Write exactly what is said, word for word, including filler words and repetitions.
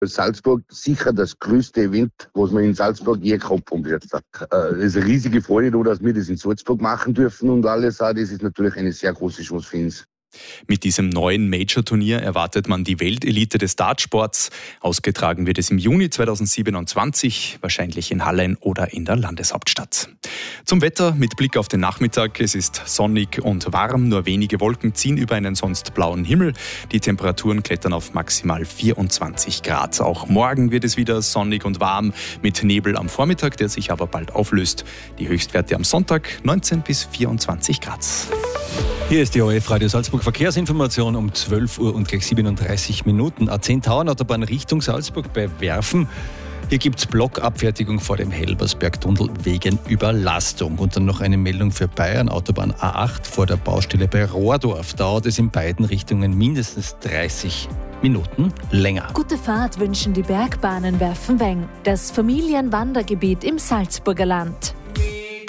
Salzburg sicher das größte Event, was wir in Salzburg je gehabt haben. Jetzt. Es ist eine riesige Freude, da, dass wir das in Salzburg machen dürfen und alles. Auch das ist natürlich eine sehr große Chance für uns. Mit diesem neuen Major-Turnier erwartet man die Weltelite des Dartsports. Ausgetragen wird es im Juni zweitausendsiebenundzwanzig, wahrscheinlich in Hallein oder in der Landeshauptstadt. Zum Wetter mit Blick auf den Nachmittag. Es ist sonnig und warm, nur wenige Wolken ziehen über einen sonst blauen Himmel. Die Temperaturen klettern auf maximal vierundzwanzig Grad. Auch morgen wird es wieder sonnig und warm mit Nebel am Vormittag, der sich aber bald auflöst. Die Höchstwerte am Sonntag neunzehn bis vierundzwanzig Grad. Hier ist die O F Radio Salzburg Verkehrsinformation um zwölf Uhr und gleich siebenunddreißig Minuten. A zehn Tauernautobahn Richtung Salzburg bei Werfen. Hier gibt es Blockabfertigung vor dem Helbersberg-Tunnel wegen Überlastung. Und dann noch eine Meldung für Bayern, Autobahn A acht vor der Baustelle bei Rohrdorf. Dauert es in beiden Richtungen mindestens dreißig Minuten länger. Gute Fahrt wünschen die Bergbahnen Werfenweng, das Familienwandergebiet im Salzburger Land.